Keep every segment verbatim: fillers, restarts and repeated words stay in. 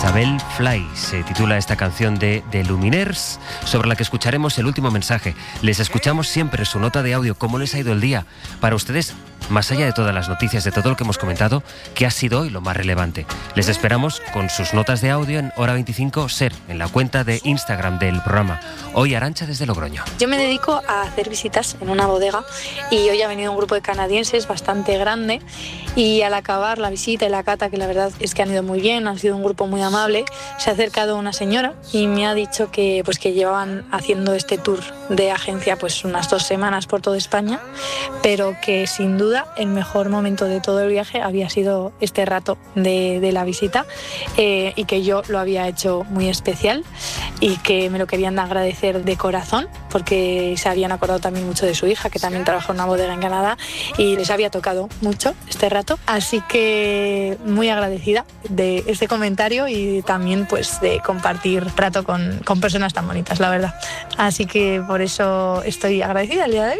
Isabel Fly se titula esta canción de The Lumineers, sobre la que escucharemos el último mensaje. Les escuchamos siempre su nota de audio, cómo les ha ido el día. Para ustedes, más allá de todas las noticias, de todo lo que hemos comentado, ¿qué ha sido hoy lo más relevante? Les esperamos con sus notas de audio en Hora veinticinco Ser, en la cuenta de Instagram del programa. Hoy Arantxa desde Logroño. Yo me dedico a hacer visitas en una bodega y hoy ha venido un grupo de canadienses bastante grande y al acabar la visita y la cata, que la verdad es que han ido muy bien, han sido un grupo muy amable, se ha acercado una señora y me ha dicho que, pues, que llevaban haciendo este tour de agencia pues unas dos semanas por toda España, pero que sin duda el mejor momento de todo el viaje había sido este rato de, de la visita eh, y que yo lo había hecho muy especial y que me lo querían agradecer de corazón porque se habían acordado también mucho de su hija, que también trabaja en una bodega en Canadá, y les había tocado mucho este rato, así que muy agradecida de este comentario y también pues de compartir rato con, con personas tan bonitas, la verdad. Así que por eso estoy agradecida el día de hoy.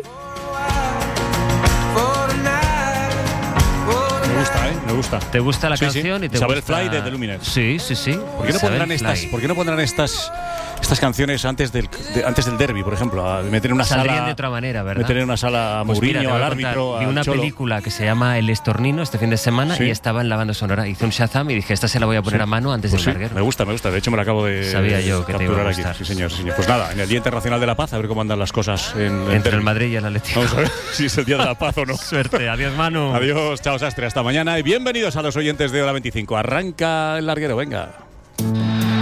Me gusta, ¿eh? Me gusta. ¿Te gusta la sí, canción? Sí. Y te Isabel gusta... Fly de The Lumineers. Sí, sí, sí. ¿Por qué no pondrán estas, ¿por qué no pondrán estas, estas canciones antes del, de, antes del derbi, por ejemplo? A meter en una Saldrían sala. de otra manera, ¿verdad? Meter en una sala a Pues Mourinho, mira, al árbitro, vi al una Cholo. película que se llama El Estornino este fin de semana, ¿Sí? Y estaba en la banda sonora. Hice un Shazam y dije, esta se la voy a poner Sí. a mano antes Pues del sí, larguero. me gusta, me gusta. De hecho, me la acabo de Sabía yo que te iba a capturar gustar. aquí. Sí, señor, sí, señor. Pues nada, en el Día Internacional de la Paz, a ver cómo andan las cosas en, en Entre derbi. el Madrid y el Atlético. Vamos a ver si es el Día de la Paz o no. Suerte. Adiós, Manu. Adiós, chao, Sastre. Hasta mañana y bienvenidos a los oyentes de Hora veinticinco. Arranca el larguero, venga.